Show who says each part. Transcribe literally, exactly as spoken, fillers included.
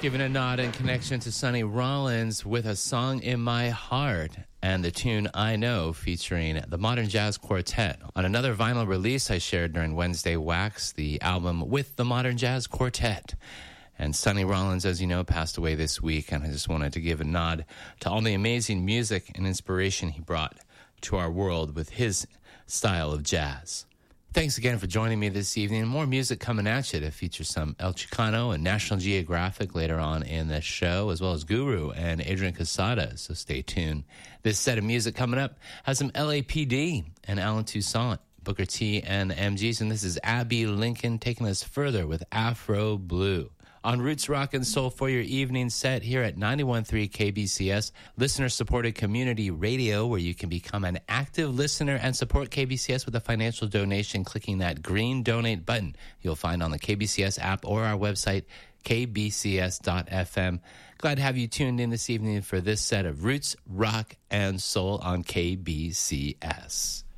Speaker 1: Giving a nod in connection to Sonny Rollins with A Song in My Heart and the tune I Know featuring the Modern Jazz Quartet. On another vinyl release I shared during Wednesday Wax, the album With the Modern Jazz Quartet. And Sonny Rollins, as you know, passed away this week, and I just wanted to give a nod to all the amazing music and inspiration he brought to our world with his style of jazz. Thanks again for joining me this evening. More music coming at you to feature some El Chicano and National Geographic later on in the show, as well as Guru and Adrian Casada, so stay tuned. This set of music coming up has some L A P D and Alan Toussaint, Booker T and the M Gs, and this is Abby Lincoln taking us further with Afro Blue. On Roots Rock and Soul for your evening set here at ninety-one point three K B C S, listener-supported community radio, where you can become an active listener and support K B C S with a financial donation, clicking that green donate button you'll find on the K B C S app or our website, k b c s dot f m. Glad to have you tuned in this evening for this set of Roots, Rock, and Soul on K B C S.